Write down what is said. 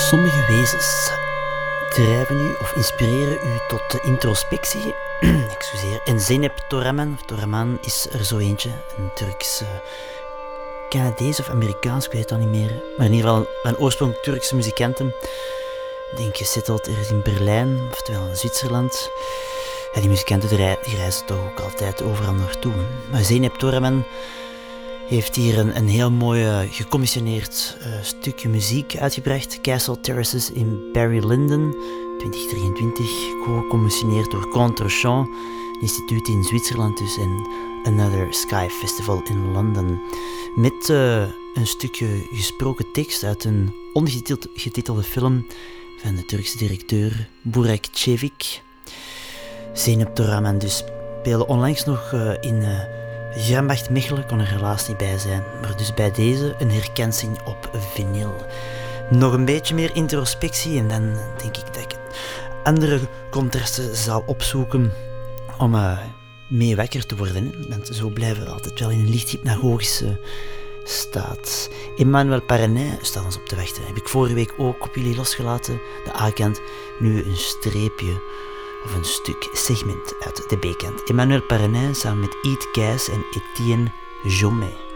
Sommige wezens drijven u of inspireren u tot introspectie. Excuseer. En Zeynep Toraman is er zo eentje. Een Turks, Canadees of Amerikaans, ik weet het al niet meer. Maar in ieder geval een oorsprong Turkse muzikanten. Ik denk gezetteld ergens in Berlijn, oftewel in Zwitserland. Ja, die muzikanten die reizen toch ook altijd overal naartoe. Hè. Maar Zeynep Toraman heeft hier een heel mooi gecommissioneerd stukje muziek uitgebracht. Castle Terraces in Barry Lyndon, 2023. Gecommissioneerd door Contrechamp, een instituut in Zwitserland dus, en Another Sky Festival in Londen. Met een stukje gesproken tekst uit een ongetitelde film van de Turkse directeur Burak Çevik. Zeynep Toraman dus speelde onlangs nog in Grambach Mechelen, kon er helaas niet bij zijn, maar dus bij deze een herkansing op vinyl. Nog een beetje meer introspectie en dan denk ik dat ik andere contrasten zal opzoeken om mee wakker te worden. Hè? Want zo blijven we altijd wel in een licht hypnagogische staat. Emmanuel Parenin staat ons op te wachten. Heb ik vorige week ook op jullie losgelaten. De A-kant, nu een streepje of een stuk segment uit de B-kant. Emmanuel Parenin samen met Yves Keijs en Etienne Jomet.